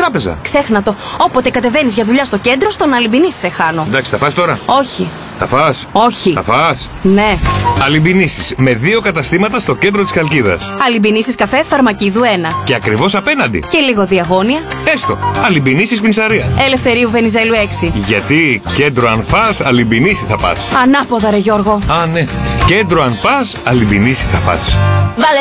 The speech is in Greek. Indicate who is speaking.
Speaker 1: τράπεζα.
Speaker 2: Ξέχνα το. Όποτε κατεβαίνεις για δουλειά στο κέντρο, στον Αλιμπινίση σε χάνω.
Speaker 1: Εντάξει, θα φας τώρα.
Speaker 2: Όχι.
Speaker 1: Θα φας.
Speaker 2: Όχι.
Speaker 1: Θα φας.
Speaker 2: Ναι.
Speaker 1: Αλιμπινίσεις με 2 καταστήματα στο κέντρο της Χαλκίδας.
Speaker 2: Αλιμπινίσεις καφέ Φαρμακίδου 1.
Speaker 1: Και ακριβώς απέναντι.
Speaker 2: Και λίγο διαγώνια.
Speaker 1: Έστω. Αλιμπινίσεις Πινσαρία.
Speaker 2: Ελευθερίου Βενιζέλου 6.
Speaker 1: Γιατί κέντρο αν φας, Αλιμπινίση θα πας.
Speaker 2: Ανάποδα, ρε Γιώργο.
Speaker 1: Α, ναι. Κέντρο αν πας, Αλιμπινίση θα πας.
Speaker 3: Βάλε